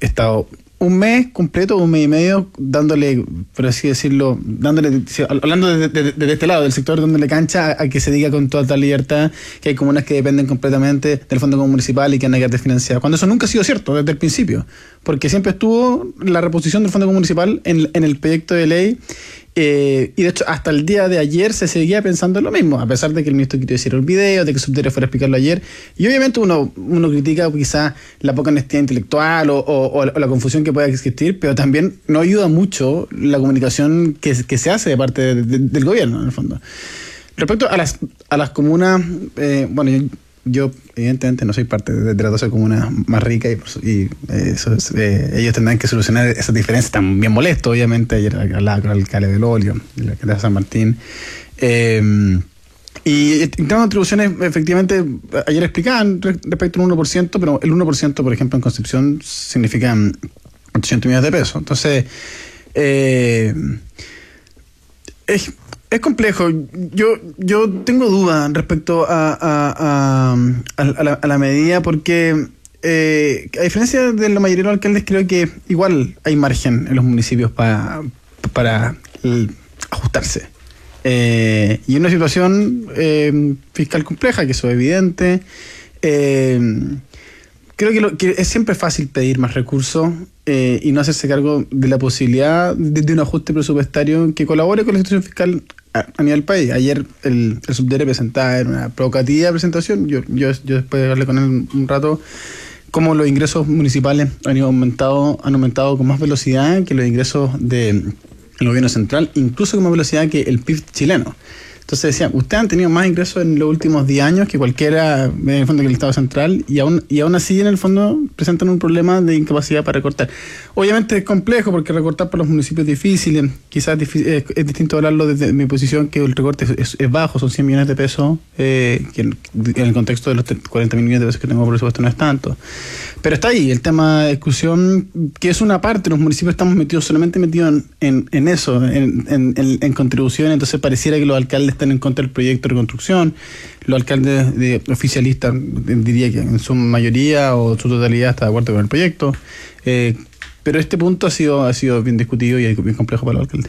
he estado un mes completo, un mes y medio, dándole, por así decirlo, hablando de este lado, del sector dándole cancha a que se diga con toda libertad que hay comunas que dependen completamente del Fondo Común Municipal y que han quedado desfinanciadas, cuando eso nunca ha sido cierto desde el principio, porque siempre estuvo la reposición del Fondo Común Municipal en el proyecto de ley. Y de hecho hasta el día de ayer se seguía pensando en lo mismo, a pesar de que el ministro quería decir el video, de que el subdirector fuera a explicarlo ayer, y obviamente uno critica quizás la poca honestidad intelectual o la confusión que pueda existir, pero también no ayuda mucho la comunicación que se hace de parte del gobierno, en el fondo. Respecto a las comunas, bueno, yo evidentemente no soy parte de las 12 comunas más ricas y ellos tendrán que solucionar esas diferencias tan bien molestas. Obviamente ayer hablaba con el alcalde del Olio, el alcalde de San Martín, y en temas de atribuciones, efectivamente ayer explicaban respecto al 1%, pero el 1%, por ejemplo, en Concepción significa 800 millones de pesos. Entonces es complejo. Yo tengo dudas respecto a la medida, porque a diferencia de la mayoría de los alcaldes, creo que igual hay margen en los municipios para ajustarse. Y una situación fiscal compleja, que eso es evidente. Creo que es siempre fácil pedir más recursos y no hacerse cargo de la posibilidad de un ajuste presupuestario que colabore con la situación fiscal a nivel país. Ayer el subdirector presentaba en una provocativa presentación, yo después de hablar con él un rato, cómo los ingresos municipales han aumentado con más velocidad que los ingresos del gobierno central, incluso con más velocidad que el PIB chileno. Entonces decían, ustedes han tenido más ingresos en los últimos 10 años que cualquiera, en el fondo, que el Estado central, y aún así, en el fondo, presentan un problema de incapacidad para recortar. Obviamente es complejo, porque recortar para los municipios es difícil. Quizás es distinto hablarlo desde mi posición, que el recorte es bajo, son 100 millones de pesos, que en el contexto de los 40 mil millones de pesos que tengo por presupuesto no es tanto. Pero está ahí el tema de exclusión, que es una parte. Los municipios estamos solamente metidos en eso, en contribución. Entonces pareciera que los alcaldes están en contra del proyecto de reconstrucción. Los alcaldes oficialistas, diría que en su mayoría o su totalidad está de acuerdo con el proyecto. Pero este punto ha sido bien discutido y bien complejo para los alcaldes.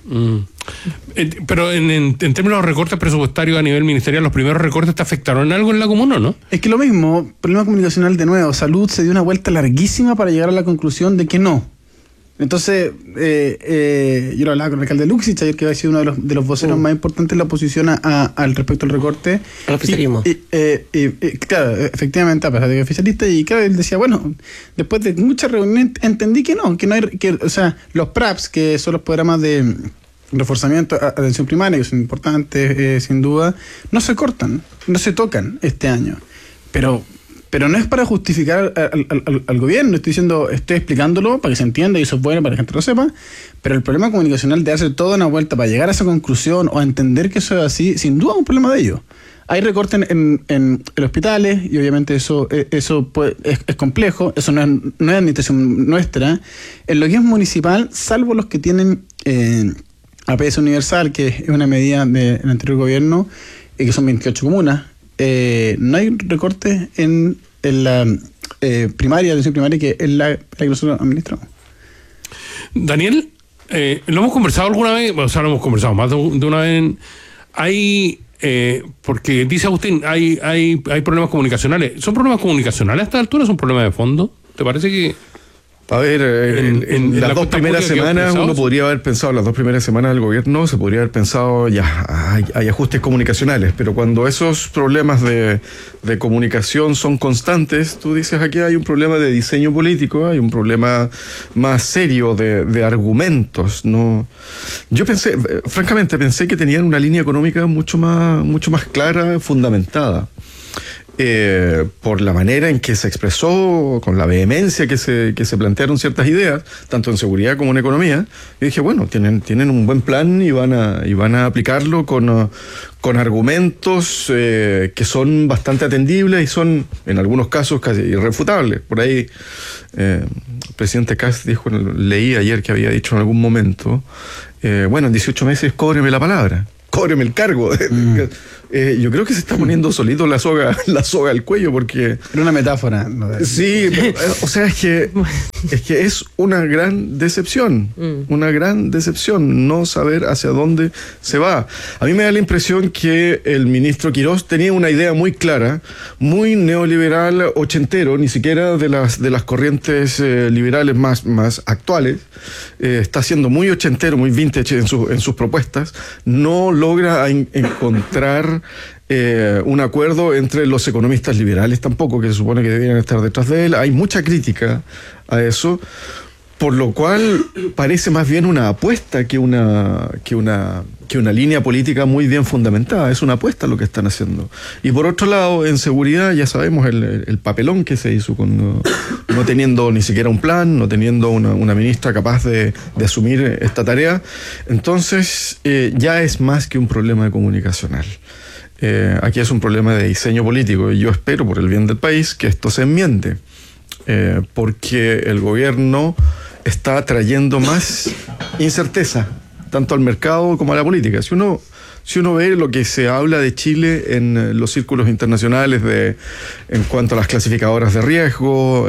Pero en términos de recortes presupuestarios a nivel ministerial, ¿los primeros recortes te afectaron en algo en la comuna o no? Es que lo mismo, problema comunicacional de nuevo. Salud se dio una vuelta larguísima para llegar a la conclusión de que no. Entonces, yo lo hablaba con el alcalde Luxich ayer, que había sido uno de los voceros más importantes en la oposición al respecto al recorte. Al oficialismo. Claro, efectivamente, a pesar de que es oficialista, y claro, él decía, bueno, después de muchas reuniones entendí que no hay, o sea, los PRAPs, que son los programas de reforzamiento a atención primaria, que son importantes, sin duda, no se cortan, no se tocan este año. Pero no es para justificar al gobierno, estoy explicándolo para que se entienda y eso es bueno para que la gente lo sepa, pero el problema comunicacional de hacer toda una vuelta para llegar a esa conclusión o a entender que eso es así, sin duda es un problema de ellos. Hay recortes en hospitales y obviamente eso es complejo, eso no es administración nuestra. En lo que es municipal, salvo los que tienen APS universal, que es una medida del anterior gobierno, que son 28 comunas, no hay recortes en la atención primaria, que es la que nosotros administramos. Daniel, ¿lo hemos conversado alguna vez? O sea, lo hemos conversado más de una vez. Porque dice Agustín, hay problemas comunicacionales. ¿Son problemas comunicacionales a esta altura o son problemas de fondo? ¿Te parece que...? A ver, en las dos primeras semanas uno podría haber pensado, las dos primeras semanas del gobierno se podría haber pensado, ya, hay ajustes comunicacionales, pero cuando esos problemas de comunicación son constantes, tú dices, aquí hay un problema de diseño político, hay un problema más serio de argumentos, ¿no? Yo francamente pensé que tenían una línea económica mucho más clara, fundamentada. Por la manera en que se expresó, con la vehemencia que se plantearon ciertas ideas, tanto en seguridad como en economía, y dije, bueno, tienen un buen plan y van a aplicarlo con argumentos que son bastante atendibles y son, en algunos casos, casi irrefutables. Por ahí, el presidente Kast leí ayer que había dicho en algún momento, bueno, en 18 meses cóbreme la palabra, cóbreme el cargo. yo creo que se está poniendo solito la soga al cuello, porque... Era una metáfora. Sí, o sea, es que es una gran decepción, no saber hacia dónde se va. A mí me da la impresión que el ministro Quirós tenía una idea muy clara, muy neoliberal, ochentero, ni siquiera de las corrientes liberales más actuales. Está siendo muy ochentero, muy vintage en sus propuestas. No logra encontrar un acuerdo entre los economistas liberales tampoco, que se supone que deberían estar detrás de él. Hay mucha crítica a eso, por lo cual parece más bien una apuesta que una línea política muy bien fundamentada. Es una apuesta lo que están haciendo. Y por otro lado, en seguridad ya sabemos el papelón que se hizo con no teniendo ni siquiera un plan, no teniendo una ministra capaz de asumir esta tarea. Entonces ya es más que un problema comunicacional. Aquí es un problema de diseño político, y yo espero, por el bien del país, que esto se enmiende, porque el gobierno está trayendo más incerteza tanto al mercado como a la política. Si uno ve lo que se habla de Chile en los círculos internacionales en cuanto a las clasificadoras de riesgo,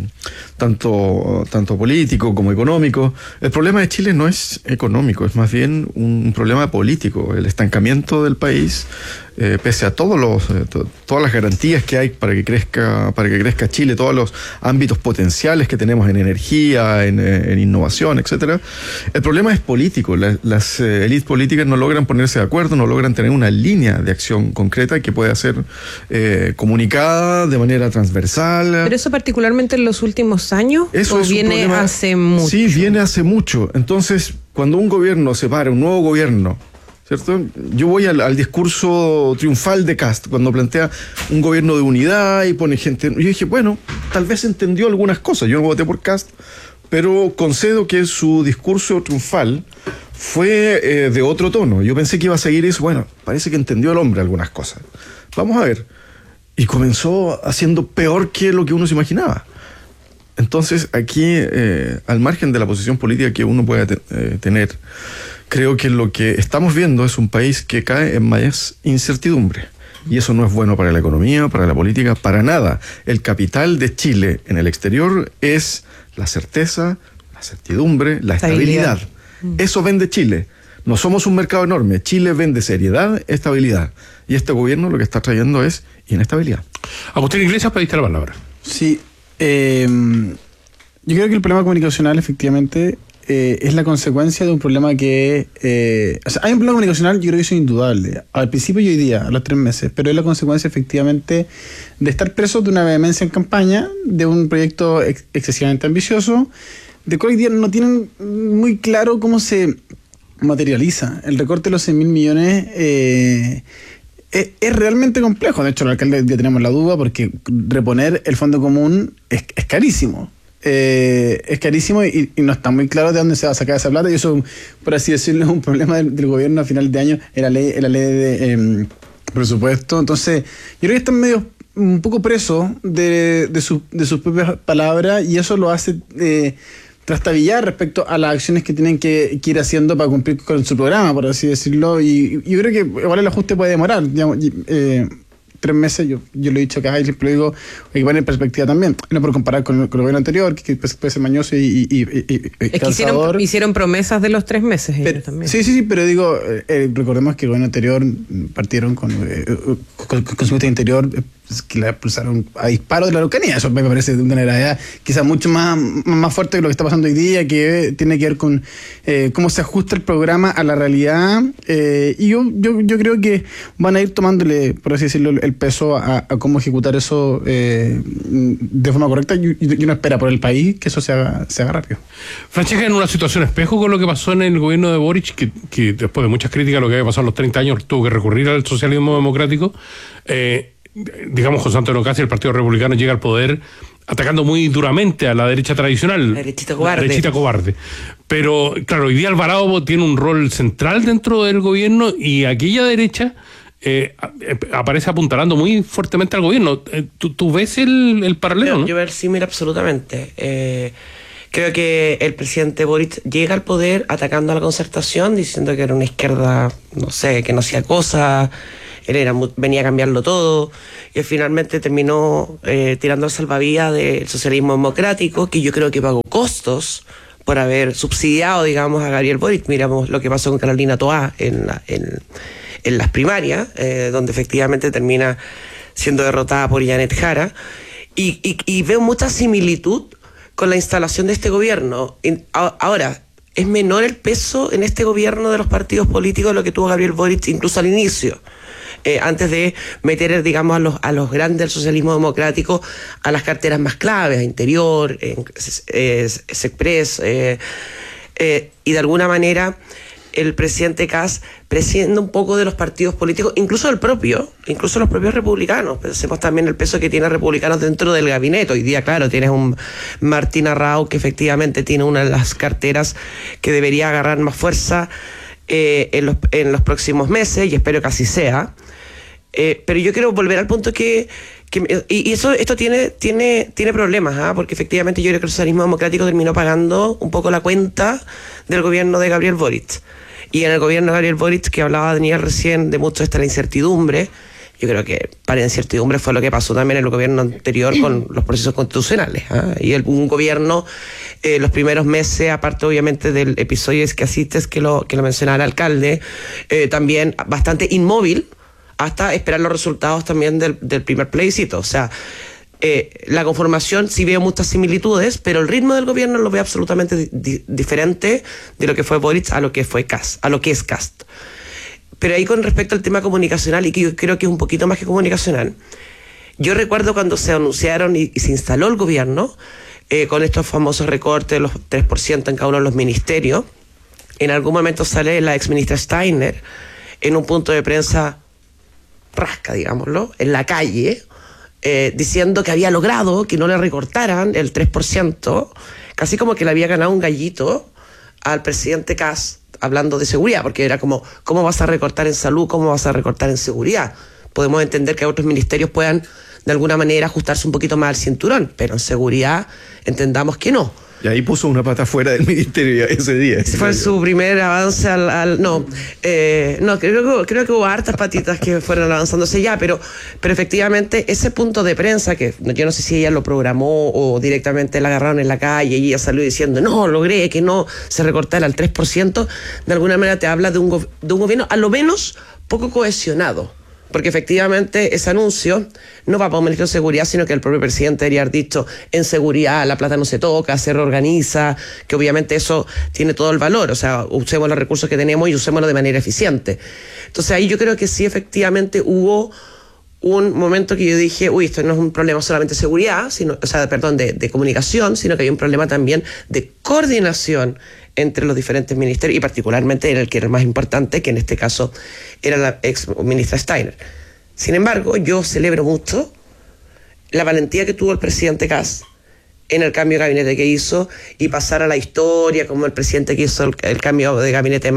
tanto político como económico, el problema de Chile no es económico, es más bien un problema político. El estancamiento del país, pese a todas las garantías que hay para que crezca Chile, todos los ámbitos potenciales que tenemos en energía, en innovación, etcétera. El problema es político. Las élites políticas no logran ponerse de acuerdo, no logran tener una línea de acción concreta que pueda ser comunicada de manera transversal. ¿Pero eso particularmente en los últimos años? Eso ¿O viene hace mucho? Sí, viene hace mucho. Entonces, cuando un gobierno se para, un nuevo gobierno, ¿cierto? Yo voy al discurso triunfal de Kast, cuando plantea un gobierno de unidad y pone gente... Yo dije, bueno, tal vez entendió algunas cosas. Yo no voté por Kast, pero concedo que su discurso triunfal fue de otro tono. Yo pensé que iba a seguir eso. Bueno, parece que entendió el hombre algunas cosas. Vamos a ver. Y comenzó haciendo peor que lo que uno se imaginaba. Entonces, aquí, al margen de la posición política que uno pueda tener, creo que lo que estamos viendo es un país que cae en más incertidumbre. Y eso no es bueno para la economía, para la política, para nada. El capital de Chile en el exterior es la certeza, la certidumbre, la estabilidad. Eso vende Chile. No somos un mercado enorme. Chile vende seriedad, estabilidad. Y este gobierno lo que está trayendo es inestabilidad. Agustín Iglesias, pediste la palabra. Sí. Yo creo que el problema comunicacional, efectivamente, es la consecuencia de un problema que... o sea, hay un problema comunicacional, yo creo que eso es indudable. Al principio y hoy día, a los 3 meses. Pero es la consecuencia, efectivamente, de estar presos de una vehemencia en campaña, de un proyecto excesivamente ambicioso, de cual hoy día no tienen muy claro cómo se materializa. El recorte de los 6.000 millones... es realmente complejo. De hecho, el alcalde ya tenemos la duda, porque reponer el fondo común es carísimo. Es carísimo y no está muy claro de dónde se va a sacar esa plata, y eso, por así decirlo, es un problema del gobierno a final de año en la ley de presupuesto. Entonces, yo creo que están medio un poco presos de sus propias palabras, y eso lo hace trastabillar respecto a las acciones que tienen que ir haciendo para cumplir con su programa, por así decirlo. Y yo creo que igual el ajuste puede demorar, digamos, 3 meses, yo lo he dicho acá y siempre lo digo, hay que poner en perspectiva también, no por comparar con el gobierno anterior, que puede ser mañoso y es cansador. Que hicieron promesas de de los 3 meses ellos también. Sí, pero digo, recordemos que el gobierno anterior partieron con su ministro interior, que la expulsaron a disparo de la Araucanía. Eso me parece de una gravedad quizás mucho más fuerte que lo que está pasando hoy día, que tiene que ver con cómo se ajusta el programa a la realidad. Y yo creo que van a ir tomándole, por así decirlo, el peso a cómo ejecutar eso de forma correcta. Y uno espera por el país que eso se haga rápido. Francesca, en una situación espejo con lo que pasó en el gobierno de Boric, que después de muchas críticas, lo que había pasado en los 30 años, tuvo que recurrir al socialismo democrático. Digamos, José Antonio Cast y el Partido Republicano llega al poder atacando muy duramente a la derecha tradicional. La derechita cobarde. Derechita cobarde. Pero, claro, hoy día Alvarado tiene un rol central dentro del gobierno, y aquella derecha aparece apuntalando muy fuertemente al gobierno. ¿Tú ves el paralelo, no? Yo veo el símil absolutamente. Creo que el presidente Boric llega al poder atacando a la Concertación, diciendo que era una izquierda, no sé, que no hacía cosas, él venía a cambiarlo todo, y finalmente terminó tirando el salvavidas del socialismo democrático, que yo creo que pagó costos por haber subsidiado, digamos, a Gabriel Boric. Miramos lo que pasó con Carolina Toá en las primarias, donde efectivamente termina siendo derrotada por Janet Jara, y veo mucha similitud con la instalación de este gobierno. Ahora, es menor el peso en este gobierno de los partidos políticos de lo que tuvo Gabriel Boric incluso al inicio, antes de meter, digamos, a los grandes del socialismo democrático a las carteras más claves, a Interior, Sexpress, y de alguna manera el presidente Kast prescinde un poco de los partidos políticos, incluso los propios republicanos. Pensemos también el peso que tiene republicanos dentro del gabinete. Hoy día, claro, tienes un Martín Arrau que efectivamente tiene una de las carteras que debería agarrar más fuerza en los próximos meses, y espero que así sea. Pero yo quiero volver al punto esto tiene problemas, porque efectivamente yo creo que el socialismo democrático terminó pagando un poco la cuenta del gobierno de Gabriel Boric. Y en el gobierno de Gabriel Boric, que hablaba Daniel recién de mucho esta la incertidumbre, yo creo que para la incertidumbre fue lo que pasó también en el gobierno anterior con los procesos constitucionales. Y un gobierno, los primeros meses, aparte obviamente del episodio que asistes, que lo mencionaba el alcalde, también bastante inmóvil, hasta esperar los resultados también del primer plebiscito. O sea, la conformación sí veo muchas similitudes, pero el ritmo del gobierno lo veo absolutamente diferente de lo que fue Boric a lo que fue Kast, a lo que es Kast. Pero ahí con respecto al tema comunicacional, y que yo creo que es un poquito más que comunicacional, yo recuerdo cuando se anunciaron y se instaló el gobierno, con estos famosos recortes, los 3% en cada uno de los ministerios, en algún momento sale la exministra Steiner en un punto de prensa rasca, digámoslo, en la calle, diciendo que había logrado que no le recortaran el 3%, casi como que le había ganado un gallito al presidente Kast, hablando de seguridad, porque era como, ¿cómo vas a recortar en salud? ¿Cómo vas a recortar en seguridad? Podemos entender que otros ministerios puedan de alguna manera ajustarse un poquito más al cinturón, pero en seguridad entendamos que no. Y ahí puso una pata fuera del ministerio ese día. Ese fue su primer avance creo que hubo hartas patitas que fueron avanzándose ya, pero efectivamente ese punto de prensa, que yo no sé si ella lo programó o directamente la agarraron en la calle y ella salió diciendo, no, logré que no se recortara al 3%, de alguna manera te habla de un gobierno a lo menos poco cohesionado. Porque efectivamente ese anuncio no va para un ministro de seguridad, sino que el propio presidente debería haber dicho, en seguridad la plata no se toca, se reorganiza, que obviamente eso tiene todo el valor. O sea, usemos los recursos que tenemos y usémoslo de manera eficiente. Entonces ahí yo creo que sí, efectivamente hubo un momento que yo dije, esto no es un problema solamente de seguridad, de comunicación, sino que hay un problema también de coordinación entre los diferentes ministerios, y particularmente en el que era el más importante, que en este caso era la ex ministra Steiner. Sin embargo, yo celebro mucho la valentía que tuvo el presidente Kast en el cambio de gabinete que hizo, y pasar a la historia como el presidente que hizo el cambio de gabinete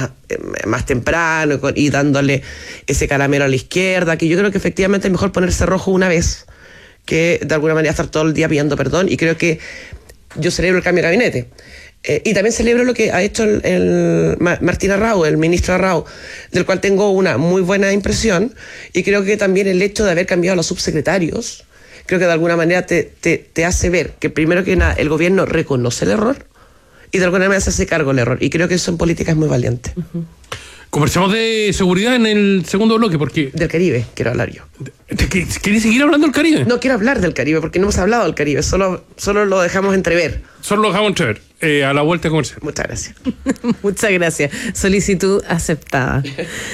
más temprano, y dándole ese caramelo a la izquierda, que yo creo que efectivamente es mejor ponerse rojo una vez que de alguna manera estar todo el día pidiendo perdón, y creo que yo celebro el cambio de gabinete. Y también celebro lo que ha hecho el Martín Arrau, el ministro Arrau, del cual tengo una muy buena impresión, y creo que también el hecho de haber cambiado a los subsecretarios, creo que de alguna manera te hace ver que primero que nada el gobierno reconoce el error y de alguna manera se hace cargo del error, y creo que eso en política es muy valiente. Uh-huh. Conversamos de seguridad en el segundo bloque, porque... Del Caribe quiero hablar yo. ¿Querés seguir hablando del Caribe? No quiero hablar del Caribe porque no hemos hablado del Caribe, solo lo dejamos entrever. Solo lo dejamos entrever, a la vuelta comercial. Muchas gracias. Muchas gracias. Solicitud aceptada.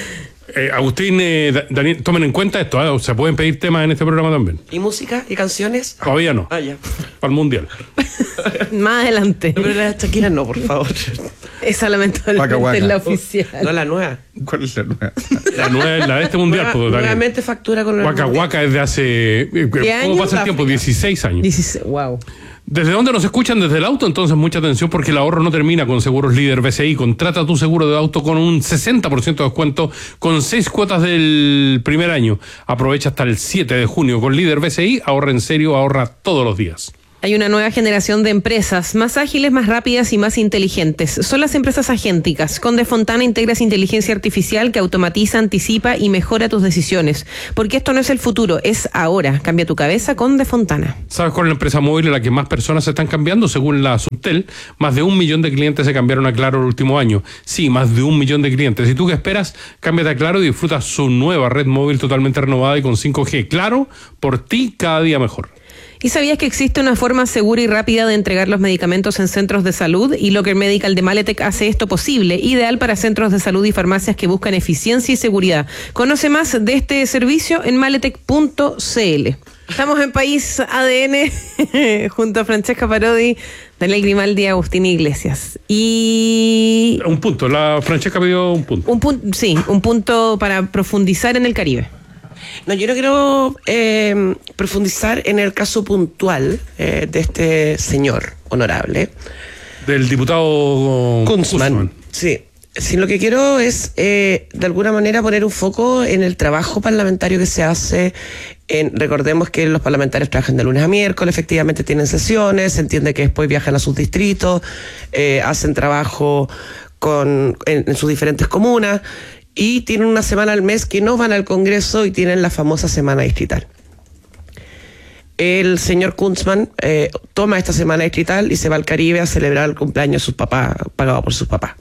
Agustín, Daniel, tomen en cuenta esto, se pueden pedir temas en este programa también. ¿Y música? ¿Y canciones? Todavía no. Ya. Para el Mundial. Más adelante. No, pero la Shakira no, por favor. Esa lamentablemente es la oficial. No, la nueva. ¿Cuál es la nueva? La nueva es la de este Mundial. Nuevamente factura con la Waka Waka es de hace... ¿Cómo pasa el tiempo? 16 años. 16, wow. ¿Desde dónde nos escuchan? Desde el auto, entonces mucha atención, porque el ahorro no termina con Seguros Líder BCI. Contrata tu seguro de auto con un 60% de descuento con 6 cuotas del primer año. Aprovecha hasta el 7 de junio con Líder BCI. Ahorra en serio, ahorra todos los días. Hay una nueva generación de empresas más ágiles, más rápidas y más inteligentes. Son las empresas agénticas. Con Defontana integras inteligencia artificial que automatiza, anticipa y mejora tus decisiones. Porque esto no es el futuro, es ahora. Cambia tu cabeza con Defontana. ¿Sabes cuál es la empresa móvil en la que más personas se están cambiando? Según la Subtel, más de 1 millón de clientes se cambiaron a Claro el último año. Sí, más de 1 millón de clientes. ¿Y tú qué esperas? Cámbiate a Claro y disfruta su nueva red móvil totalmente renovada y con 5G. Claro, por ti cada día mejor. ¿Y sabías que existe una forma segura y rápida de entregar los medicamentos en centros de salud? Y Locker Medical de Maletec hace esto posible, ideal para centros de salud y farmacias que buscan eficiencia y seguridad. Conoce más de este servicio en maletec.cl. Estamos en País ADN junto a Francesca Parodi, Daniel Grimaldi y Agustín Iglesias. Y... Un punto, la Francesca pidió un punto. Un punto para profundizar en el Caribe. No, yo no quiero profundizar en el caso puntual de este señor honorable. Del diputado Kunzman. Sí. Sí, lo que quiero es, de alguna manera, poner un foco en el trabajo parlamentario que se hace. Recordemos que los parlamentarios trabajan de lunes a miércoles, efectivamente tienen sesiones, se entiende que después viajan a sus distritos, hacen trabajo en sus diferentes comunas. Y tienen una semana al mes que no van al Congreso y tienen la famosa semana distrital. El señor Kunzman toma esta semana distrital y se va al Caribe a celebrar el cumpleaños de sus papás, pagado por sus papás.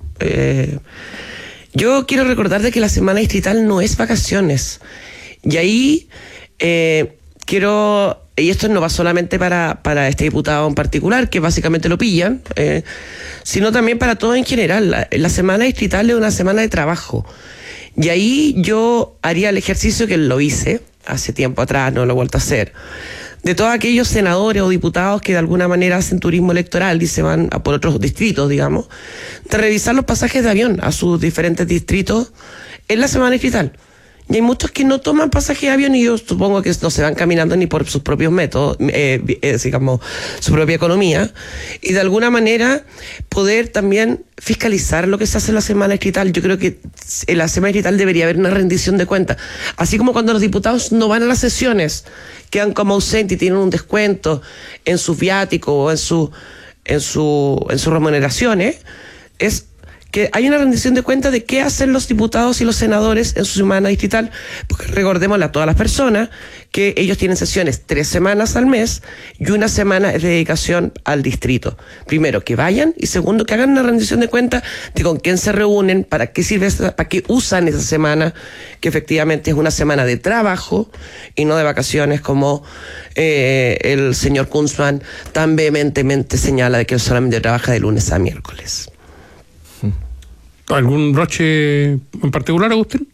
Yo quiero recordar de que la semana distrital no es vacaciones. Y ahí quiero... Y esto no va solamente para este diputado en particular, que básicamente lo pillan, sino también para todo en general. La semana distrital es una semana de trabajo. Y ahí yo haría el ejercicio que lo hice hace tiempo atrás, no lo he vuelto a hacer, de todos aquellos senadores o diputados que de alguna manera hacen turismo electoral y se van a por otros distritos, digamos, de revisar los pasajes de avión a sus diferentes distritos en la semana distrital. Y hay muchos que no toman pasaje de avión y yo supongo que no se van caminando ni por sus propios métodos, digamos, su propia economía. Y de alguna manera poder también fiscalizar lo que se hace en la semana distrital. Yo creo que en la semana distrital debería haber una rendición de cuentas. Así como cuando los diputados no van a las sesiones, quedan como ausentes y tienen un descuento en sus viáticos o en sus remuneraciones, es que hay una rendición de cuentas de qué hacen los diputados y los senadores en su semana distrital, porque recordémosle a todas las personas que ellos tienen sesiones 3 semanas al mes y 1 semana es de dedicación al distrito. Primero, que vayan, y segundo, que hagan una rendición de cuentas de con quién se reúnen, para qué sirve, para qué usan esa semana, que efectivamente es una semana de trabajo y no de vacaciones, como el señor Kunzman tan vehementemente señala de que solamente trabaja de lunes a miércoles. ¿Algún broche en particular, Agustín?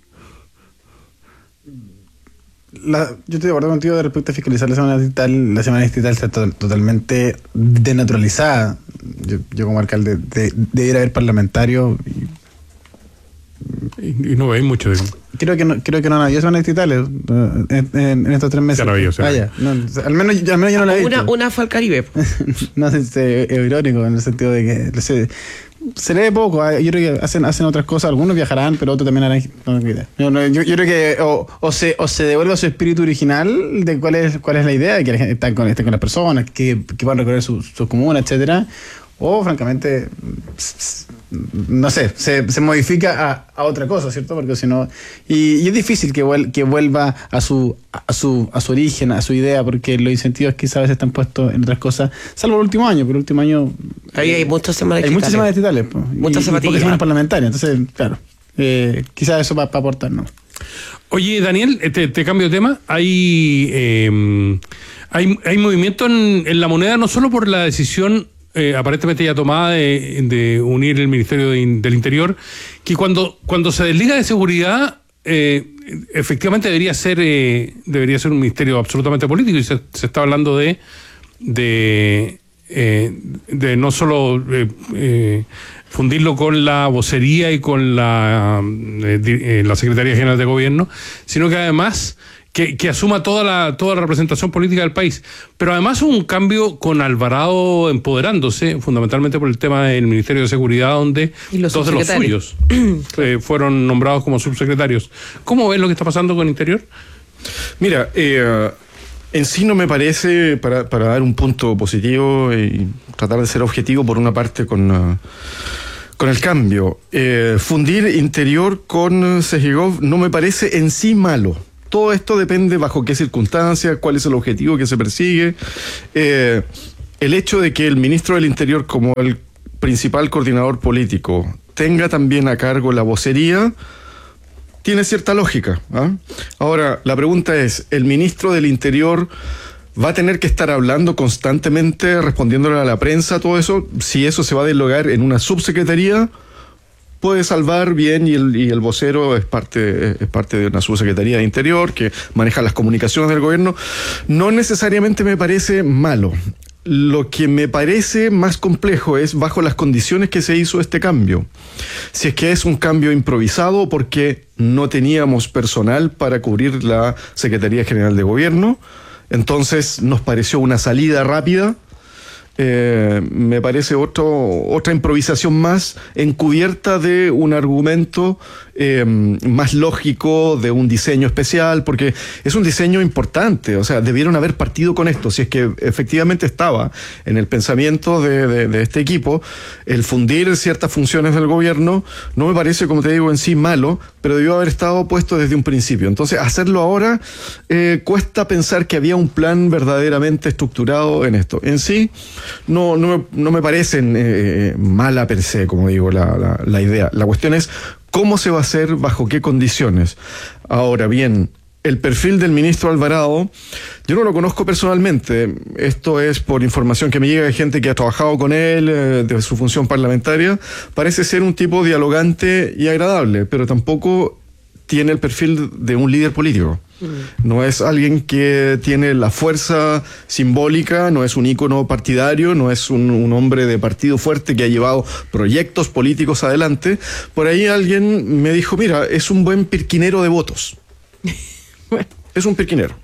Yo estoy de acuerdo contigo respecto a fiscalizar la semana distrital. La semana distrital está totalmente denaturalizada. Yo como alcalde debería haber parlamentarios y no veis mucho de eso. Creo que no han habido semanas distritales en estos 3 meses. Al menos yo no la he visto. Una fue al Caribe. No sé, es irónico en el sentido de que se lee poco. Yo creo que hacen otras cosas. Algunos viajarán, pero otros también harán. Yo creo que o se devuelve a su espíritu original de cuál es la idea de que la gente esté con las personas, que van a recorrer sus comunas, etcétera. O francamente, no sé, se modifica a otra cosa, ¿cierto? Porque si no, y es difícil que vuelva a su origen, a su idea, porque los incentivos quizás a veces están puestos en otras cosas, salvo el último año, pero el último año ahí hay muchas semanas distritales. Hay muchas semanas distritales, muchas semanas parlamentarias, entonces, claro, quizás eso va a aportar, ¿no? Oye, Daniel, te cambio de tema. Hay movimiento en la moneda, no solo por la decisión aparentemente ya tomada de unir el Ministerio del Interior, que cuando se desliga de seguridad, efectivamente debería ser un ministerio absolutamente político, y se está hablando de no solo fundirlo con la vocería y con la Secretaría General de Gobierno, sino que además que asuma toda la representación política del país. Pero además hubo un cambio con Alvarado empoderándose, fundamentalmente por el tema del Ministerio de Seguridad, donde 2 de los suyos fueron nombrados como subsecretarios. ¿Cómo ves lo que está pasando con Interior? Mira, En sí no me parece, para dar un punto positivo y tratar de ser objetivo por una parte con el cambio, fundir Interior con Sejigov no me parece en sí malo. Todo esto depende bajo qué circunstancias, cuál es el objetivo que se persigue. El hecho de que el ministro del Interior, como el principal coordinador político, tenga también a cargo la vocería, tiene cierta lógica, ¿eh? Ahora, la pregunta es, ¿el ministro del Interior va a tener que estar hablando constantemente, respondiéndole a la prensa, todo eso? Si eso se va a deslogar en una subsecretaría, puede salvar bien, y el vocero es parte de una subsecretaría de Interior que maneja las comunicaciones del gobierno. No necesariamente me parece malo. Lo que me parece más complejo es bajo las condiciones que se hizo este cambio. Si es que es un cambio improvisado porque no teníamos personal para cubrir la Secretaría General de Gobierno, entonces nos pareció una salida rápida. Me parece otra improvisación más encubierta de un argumento más lógico, de un diseño especial, porque es un diseño importante. O sea, debieron haber partido con esto, si es que efectivamente estaba en el pensamiento de este equipo el fundir ciertas funciones del gobierno. No me parece, como te digo, en sí malo, pero debió haber estado puesto desde un principio. Entonces, hacerlo ahora cuesta pensar que había un plan verdaderamente estructurado en esto. En sí no me parecen mala per se, como digo, la idea. La cuestión es cómo se va a hacer, bajo qué condiciones. Ahora bien, el perfil del ministro Alvarado, yo no lo conozco personalmente. Esto es por información que me llega de gente que ha trabajado con él, de su función parlamentaria. Parece ser un tipo dialogante y agradable, pero tampoco tiene el perfil de un líder político. No es alguien que tiene la fuerza simbólica, no es un ícono partidario, no es un hombre de partido fuerte que ha llevado proyectos políticos adelante. Por ahí alguien me dijo, mira, es un buen pirquinero de votos. Bueno. Es un pirquinero.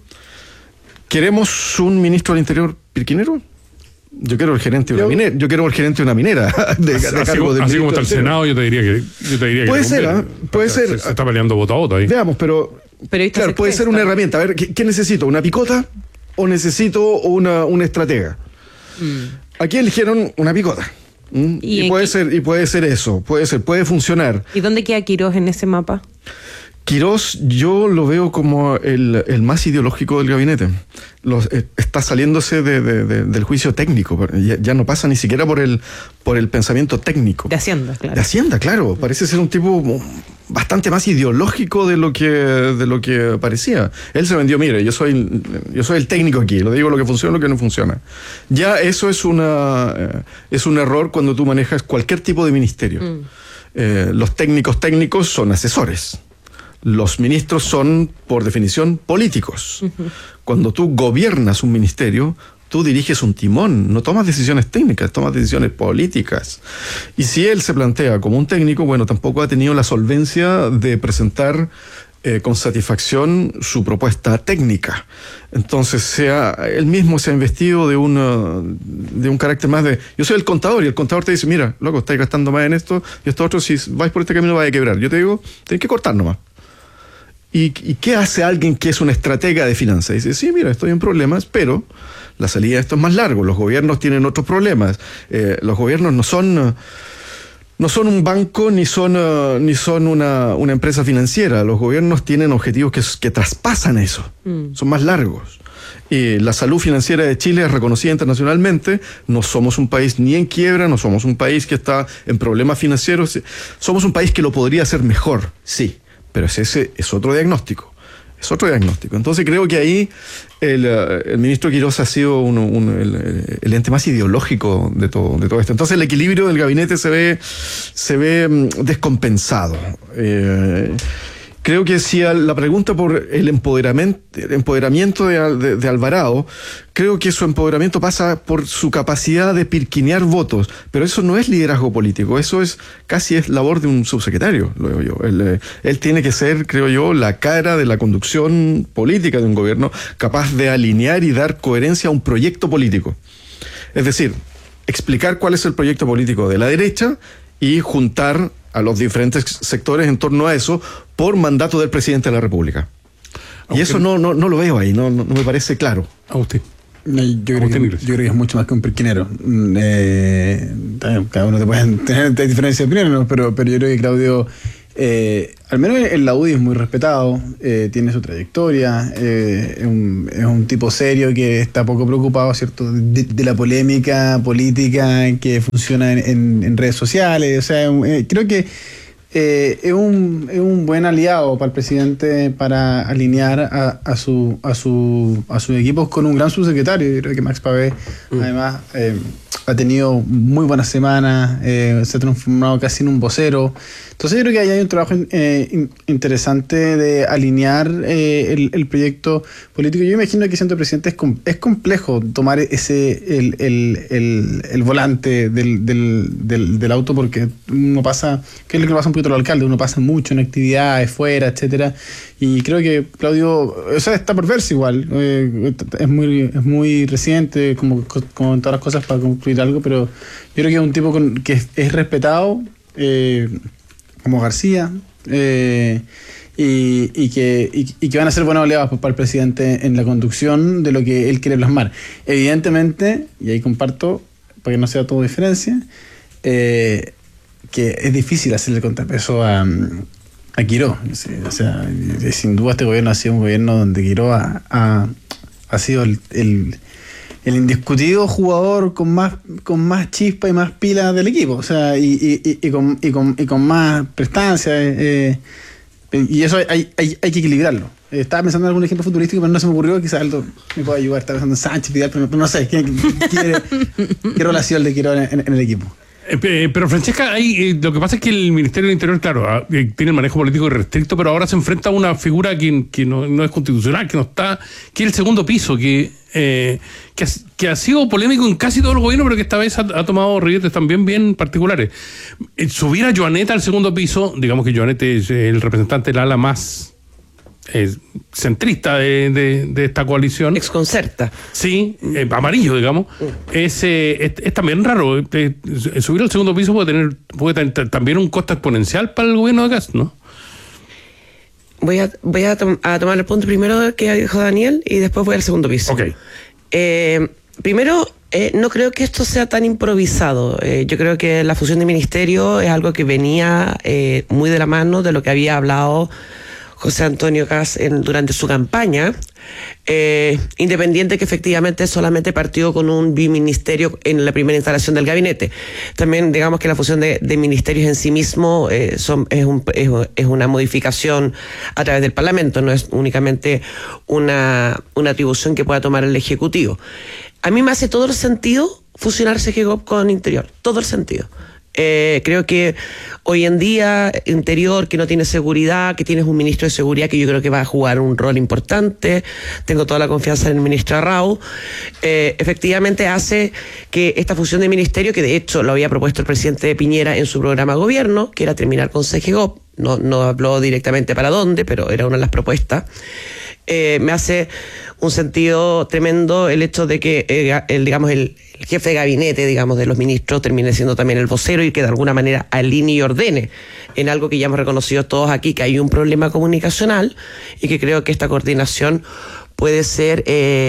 ¿Queremos un ministro del Interior pirquinero? Yo quiero el gerente de una minera. Yo quiero el gerente de una minera. Así como está el Senado, yo te diría que puede ser, puede ser. Se está peleando voto a voto ahí. Veamos, pero claro, puede ser una herramienta. A ver, ¿qué necesito? ¿Una picota o necesito una estratega? Aquí eligieron una picota. Y puede ser eso, puede funcionar. ¿Y dónde queda Quirós en ese mapa? Quirós yo lo veo como el más ideológico del gabinete. Está saliéndose del juicio técnico. Ya no pasa ni siquiera por el pensamiento técnico. De Hacienda, claro. De Hacienda, claro. Parece ser un tipo bastante más ideológico de lo que parecía. Él se vendió, mire, yo soy el técnico aquí, lo digo lo que funciona, lo que no funciona. Ya eso es un error cuando tú manejas cualquier tipo de ministerio. Los técnicos son asesores. Los ministros son, por definición, políticos. Cuando tú gobiernas un ministerio, tú diriges un timón, no tomas decisiones técnicas, tomas decisiones políticas. Y si él se plantea como un técnico, bueno, tampoco ha tenido la solvencia de presentar con satisfacción su propuesta técnica. Entonces, él mismo se ha investido de un carácter más de... Yo soy el contador, y el contador te dice, mira, loco, estáis gastando más en esto, y esto otro, si vais por este camino vais a quebrar. Yo te digo, tenés que cortar nomás. ¿Y qué hace alguien que es una estratega de finanzas? Dice, sí, mira, estoy en problemas, pero la salida de esto es más largo. Los gobiernos tienen otros problemas. Los gobiernos no son un banco ni son una empresa financiera. Los gobiernos tienen objetivos que traspasan eso. Son más largos. Y la salud financiera de Chile es reconocida internacionalmente. No somos un país ni en quiebra, no somos un país que está en problemas financieros. Somos un país que lo podría hacer mejor, sí. Pero ese es otro diagnóstico. Es otro diagnóstico. Entonces creo que ahí el ministro Quirós ha sido el ente más ideológico de todo esto. Entonces el equilibrio del gabinete se ve descompensado. Creo que si la pregunta por el empoderamiento de Alvarado, creo que su empoderamiento pasa por su capacidad de pirquinear votos, pero eso no es liderazgo político, eso es labor de un subsecretario, lo digo yo. Él tiene que ser, creo yo, la cara de la conducción política de un gobierno, capaz de alinear y dar coherencia a un proyecto político. Es decir, explicar cuál es el proyecto político de la derecha y juntar a los diferentes sectores en torno a eso por mandato del presidente de la República. Y eso no lo veo ahí, no me parece claro. Agustín. Yo creo que es mucho más que un perquinero. Cada uno te puede tener diferencias de opiniones, ¿no? pero yo creo que Claudio, al menos en la UDI, es muy respetado, tiene su trayectoria, es un tipo serio que está poco preocupado, ¿cierto?, de la polémica política que funciona en redes sociales. O sea, creo que es un buen aliado para el presidente para alinear a sus equipos con un gran subsecretario. Yo creo que Max Pavé además ha tenido muy buenas semanas, se ha transformado casi en un vocero. Entonces yo creo que ahí hay un trabajo interesante de alinear el proyecto político. Yo imagino que siendo presidente es complejo tomar el volante del auto, porque uno pasa, que es lo que pasa un poquito a los alcaldes, uno pasa mucho en actividades fuera, etcétera. Y creo que Claudio, o sea, está por verse igual, es muy reciente, como en todas las cosas, para concluir algo, pero yo creo que es un tipo que es respetado, como García, y que van a ser buenos aliados para el presidente en la conducción de lo que él quiere plasmar. Evidentemente, y ahí comparto, para que no sea todo diferencia, que es difícil hacerle contrapeso a Quiró. O sea, sin duda este gobierno ha sido un gobierno donde Quiró ha sido el indiscutido jugador con más chispa y más pila del equipo, o sea, y con más prestancia, y eso hay que equilibrarlo. Estaba pensando en algún ejemplo futurístico, pero no se me ocurrió. Quizás Aldo me pueda ayudar. Estaba pensando en Sánchez, Vidal, pero no sé qué relación le quiero en el equipo. Pero Francesca, lo que pasa es que el Ministerio del Interior, claro, tiene el manejo político irrestricto, pero ahora se enfrenta a una figura que no es constitucional, que no está, que es el segundo piso, que ha sido polémico en casi todo el gobierno, pero que esta vez ha tomado ribetes también bien particulares. Subir a Joaneta al segundo piso, digamos que Joaneta es el representante del ala más centrista de esta coalición. Exconcerta. Sí, amarillo, digamos. Es también raro. Subir al segundo piso puede tener también un costo exponencial para el gobierno de Kast, ¿no? Voy a tomar el punto primero que dijo Daniel y después voy al segundo piso. Ok. Primero, no creo que esto sea tan improvisado. Yo creo que la fusión de ministerio es algo que venía muy de la mano de lo que había hablado José Antonio Kast durante su campaña, independiente que efectivamente solamente partió con un biministerio en la primera instalación del gabinete. También digamos que la fusión de ministerios en sí mismo es una modificación a través del Parlamento, no es únicamente una atribución que pueda tomar el Ejecutivo. A mí me hace todo el sentido fusionar CGGOP con Interior, todo el sentido. Creo que hoy en día Interior, que no tiene seguridad, que tienes un ministro de seguridad que yo creo que va a jugar un rol importante, tengo toda la confianza en el ministro Arrau, efectivamente hace que esta fusión de ministerio, que de hecho lo había propuesto el presidente Piñera en su programa de gobierno, que era terminar con CGGOP, no habló directamente para dónde, pero era una de las propuestas. Me hace un sentido tremendo el hecho de que el jefe de gabinete, digamos, de los ministros termine siendo también el vocero y que de alguna manera alinee y ordene en algo que ya hemos reconocido todos aquí, que hay un problema comunicacional y que creo que esta coordinación puede ser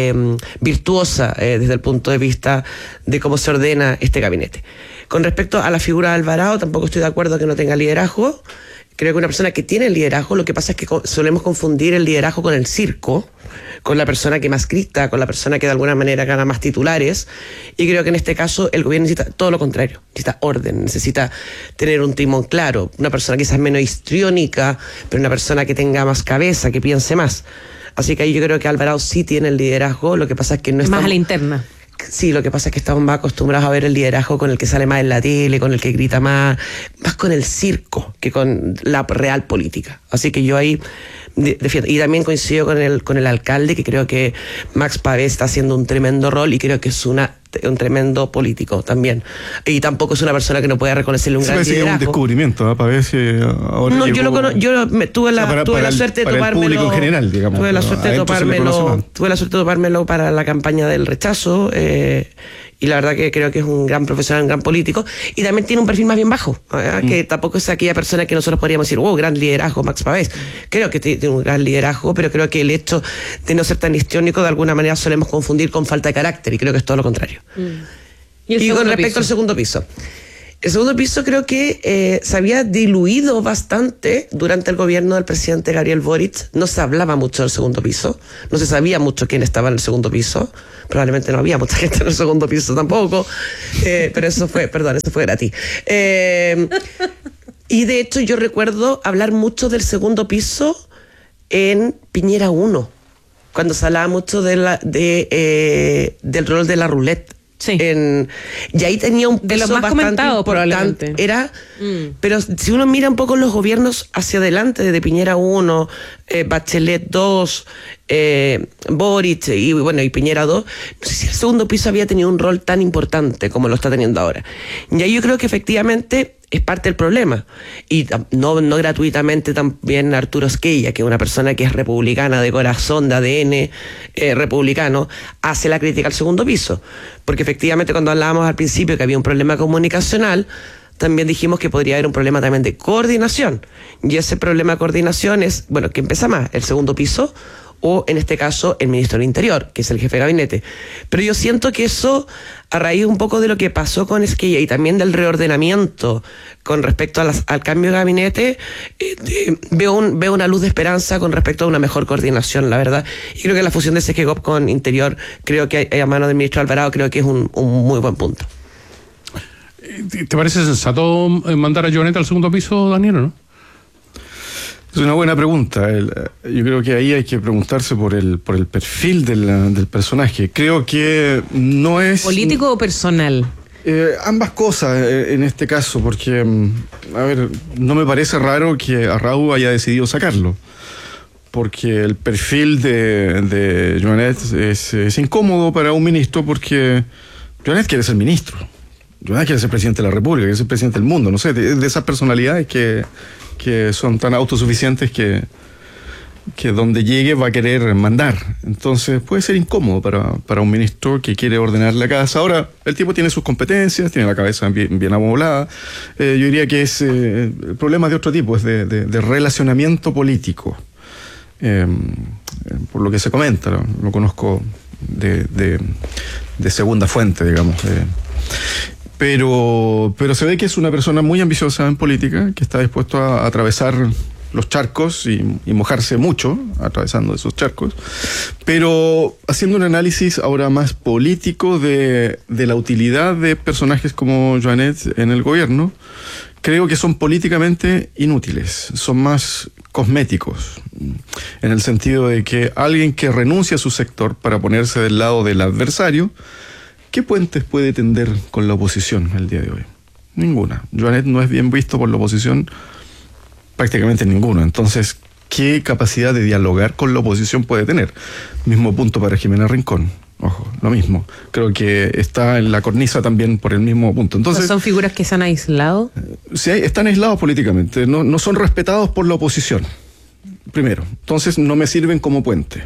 virtuosa desde el punto de vista de cómo se ordena este gabinete. Con respecto a la figura de Alvarado, tampoco estoy de acuerdo que no tenga liderazgo. Creo que una persona que tiene liderazgo, lo que pasa es que solemos confundir el liderazgo con el circo, con la persona que más grita, con la persona que de alguna manera gana más titulares, y creo que en este caso el gobierno necesita todo lo contrario, necesita orden, necesita tener un timón claro, una persona quizás menos histriónica, pero una persona que tenga más cabeza, que piense más. Así que ahí yo creo que Alvarado sí tiene el liderazgo, lo que pasa es que no está más a la interna. Sí, lo que pasa es que estamos más acostumbrados a ver el liderazgo con el que sale más en la tele, con el que grita más con el circo que con la real política. Así que yo ahí defiendo. Y también coincido con el alcalde, que creo que Max Pavé está haciendo un tremendo rol y creo que es un tremendo político también. Y tampoco es una persona que no pueda reconocerle un gran liderazgo. Es un descubrimiento, Pavé, si ahora no, tuve la suerte de topármelo. Público en general, digamos. Tuve la suerte de topármelo para la campaña del rechazo. y la verdad que creo que es un gran profesional, un gran político, y también tiene un perfil más bien bajo, que tampoco es aquella persona que nosotros podríamos decir, gran liderazgo, Max Pavés. Creo que tiene un gran liderazgo, pero creo que el hecho de no ser tan histriónico de alguna manera solemos confundir con falta de carácter, y creo que es todo lo contrario. Y con respecto al segundo piso. El segundo piso creo que se había diluido bastante durante el gobierno del presidente Gabriel Boric. No se hablaba mucho del segundo piso, no se sabía mucho quién estaba en el segundo piso. Probablemente no había mucha gente en el segundo piso tampoco, pero eso fue gratis. Y de hecho yo recuerdo hablar mucho del segundo piso en Piñera 1, cuando se hablaba mucho del rol de la roulette. Sí. Y ahí tenía un peso de lo más bastante comentado, importante. probablemente. Pero si uno mira un poco los gobiernos hacia adelante, desde Piñera 1, Bachelet 2, Boric y Piñera 2, no sé si el segundo piso había tenido un rol tan importante como lo está teniendo ahora. Y ahí yo creo que efectivamente es parte del problema. Y no gratuitamente también Arturo Esquella, que es una persona que es republicana de corazón, de ADN republicano, hace la crítica al segundo piso. Porque efectivamente cuando hablábamos al principio que había un problema comunicacional, también dijimos que podría haber un problema también de coordinación. Y ese problema de coordinación es, ¿qué empieza más? ¿El segundo piso? O en este caso el ministro del Interior, que es el jefe de gabinete. Pero yo siento que eso, a raíz un poco de lo que pasó con Esquella y también del reordenamiento con respecto al cambio de gabinete, veo una luz de esperanza con respecto a una mejor coordinación, la verdad. Y creo que la fusión de Segegop con Interior, creo que a mano del ministro Alvarado, creo que es un muy buen punto. ¿Te parece sensato mandar a Joanet al segundo piso, Daniel, o no? Es una buena pregunta. Yo creo que ahí hay que preguntarse por el perfil del personaje. Creo que no es... ¿Político o personal? Ambas cosas en este caso, porque, no me parece raro que Arrau haya decidido sacarlo. Porque el perfil de Joanet es incómodo para un ministro, porque Joanet quiere ser ministro. Joanet quiere ser presidente de la República, quiere ser presidente del mundo. No sé, de esas personalidades que son tan autosuficientes que donde llegue va a querer mandar. Entonces puede ser incómodo para un ministro que quiere ordenar la casa. Ahora, el tipo tiene sus competencias, tiene la cabeza bien amoblada. Yo diría que es problemas de otro tipo, es de relacionamiento político. Por lo que se comenta, lo conozco de segunda fuente, digamos. Pero se ve que es una persona muy ambiciosa en política, que está dispuesto a atravesar los charcos y mojarse mucho atravesando esos charcos, pero haciendo un análisis ahora más político de la utilidad de personajes como Joanet en el gobierno, creo que son políticamente inútiles, son más cosméticos, en el sentido de que alguien que renuncia a su sector para ponerse del lado del adversario, ¿qué puentes puede tender con la oposición el día de hoy? Ninguna. Joanet no es bien visto por la oposición, prácticamente ninguno. Entonces, ¿qué capacidad de dialogar con la oposición puede tener? Mismo punto para Jimena Rincón. Ojo, lo mismo. Creo que está en la cornisa también por el mismo punto. Entonces, ¿son figuras que se han aislado? Sí, están aislados políticamente. No son respetados por la oposición. Primero. Entonces, no me sirven como puente.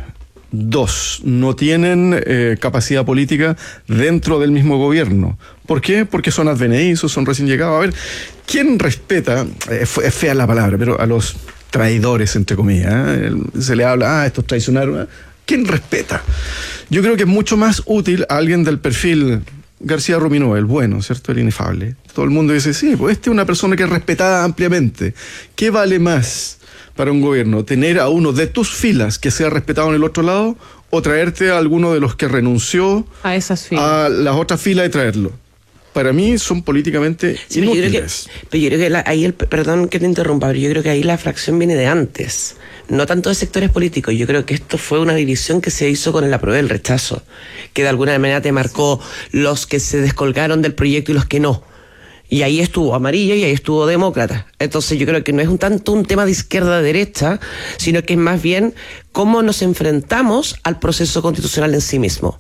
2, no tienen capacidad política dentro del mismo gobierno. ¿Por qué? Porque son advenedizos, son recién llegados. A ver, ¿quién respeta? Es fea la palabra, pero a los traidores, entre comillas. Se le habla, estos traicionaron. ¿Quién respeta? Yo creo que es mucho más útil a alguien del perfil García Ruminó, el bueno, ¿cierto? El inefable. Todo el mundo dice, sí, pues este es una persona que es respetada ampliamente. ¿Qué vale más para un gobierno? ¿Tener a uno de tus filas que sea respetado en el otro lado o traerte a alguno de los que renunció a esas filas, a las otras filas y traerlo? Para mí son políticamente inútiles. Pero yo creo que ahí, perdón que te interrumpa, pero yo creo que ahí la fracción viene de antes. No tanto de sectores políticos. Yo creo que esto fue una división que se hizo con el apruebo y el rechazo, que de alguna manera te marcó los que se descolgaron del proyecto y los que no. Y ahí estuvo amarillo y ahí estuvo demócrata. Entonces yo creo que no es tanto un tema de izquierda-derecha, sino que es más bien cómo nos enfrentamos al proceso constitucional en sí mismo.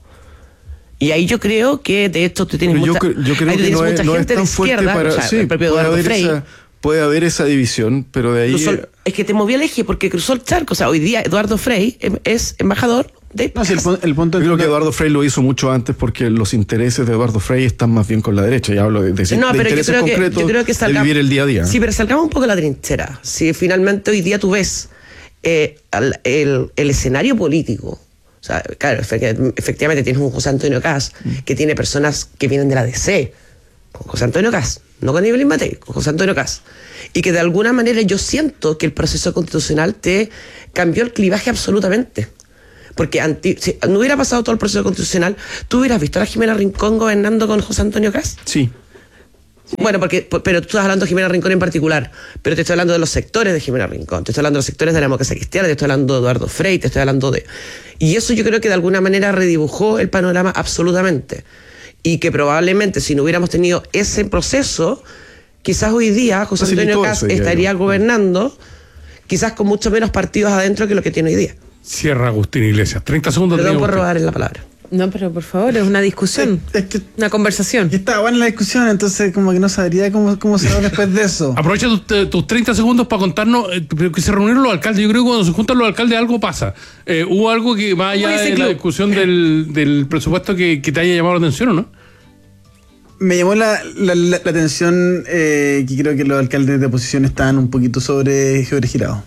Y ahí yo creo que de hecho tú tienes mucha gente de izquierda, el propio Eduardo Frei. Puede haber esa división, pero de ahí... Es que te movió el eje porque cruzó el charco. O sea, hoy día Eduardo Frei es embajador No, sí, el punto creo que Eduardo Frei lo hizo mucho antes porque los intereses de Eduardo Frei están más bien con la derecha. Ya hablo de intereses concretos, yo creo que de vivir el día a día. Sí, pero salgamos un poco de la trinchera. Si finalmente hoy día tú ves el escenario político, o sea, claro, efectivamente tienes un José Antonio Kast que tiene personas que vienen de la DC, con José Antonio Kast, no con Evelyn Matei, con José Antonio Kast, y que de alguna manera yo siento que el proceso constitucional te cambió el clivaje absolutamente. Porque si no hubiera pasado todo el proceso constitucional, ¿tú hubieras visto a la Jimena Rincón gobernando con José Antonio Kast? Sí. Bueno, pero tú estás hablando de Jimena Rincón en particular, pero te estoy hablando de los sectores de Jimena Rincón, te estoy hablando de los sectores de la democracia cristiana, te estoy hablando de Eduardo Frei, te estoy hablando de... Y eso yo creo que de alguna manera redibujó el panorama absolutamente. Y que probablemente si no hubiéramos tenido ese proceso, quizás hoy día José Antonio Kast estaría gobernando, quizás con mucho menos partidos adentro que lo que tiene hoy día. Cierra Agustín Iglesias. 30 segundos. Perdón por robar en la palabra. No, pero por favor, es una discusión. Es que una conversación. Estaba buena la discusión, entonces como que no sabría cómo se va después de eso. Aprovecha tus 30 segundos para contarnos que se reunieron los alcaldes. Yo creo que cuando se juntan los alcaldes algo pasa. ¿Hubo algo que más allá de la discusión del presupuesto que te haya llamado la atención o no? Me llamó la atención que creo que los alcaldes de oposición estaban un poquito sobregirados.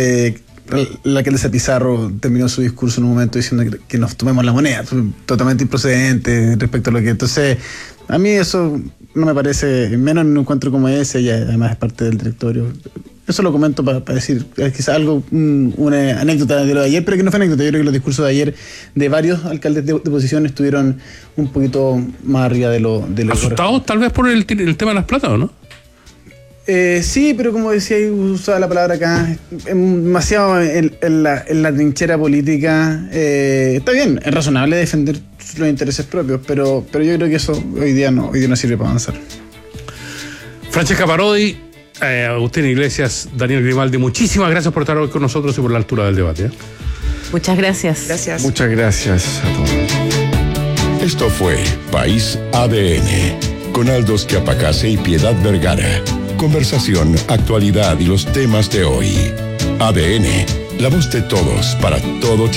La alcaldesa Pizarro terminó su discurso en un momento diciendo que nos tomemos la moneda, totalmente improcedente respecto a lo que... Entonces, a mí eso no me parece, menos en un encuentro como ese, y además es parte del directorio. Eso lo comento para decir, quizás algo, una anécdota de lo de ayer, pero que no fue anécdota. Yo creo que los discursos de ayer de varios alcaldes de oposición estuvieron un poquito más arriba de lo ¿Asustados tal vez por el tema de las plata o no? Sí, pero como decía, usaba la palabra acá, demasiado en la trinchera política. Está bien, es razonable defender los intereses propios, pero yo creo que eso hoy día no sirve para avanzar. Francesca Parodi, Agustín Iglesias, Daniel Grimaldi, muchísimas gracias por estar hoy con nosotros y por la altura del debate. Muchas gracias. Gracias. Muchas gracias a todos. Esto fue País ADN, con Aldo Schiapacase y Piedad Vergara. Conversación, actualidad y los temas de hoy. ADN, la voz de todos para todo Chile.